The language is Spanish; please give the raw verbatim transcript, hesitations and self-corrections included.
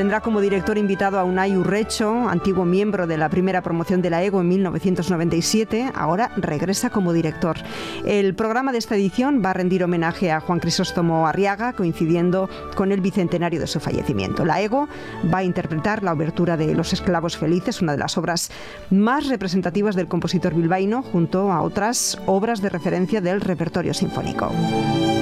Tendrá como director invitado a Unai Urrecho, antiguo miembro de la primera promoción de la EGO en mil novecientos noventa y siete, ahora regresa como director. El programa de esta edición va a rendir homenaje a Juan Crisóstomo Arriaga, coincidiendo con el bicentenario de su fallecimiento. La EGO va a interpretar la obertura de Los Esclavos Felices, una de las obras más representativas del compositor bilbaíno, junto a otras obras de referencia del repertorio sinfónico.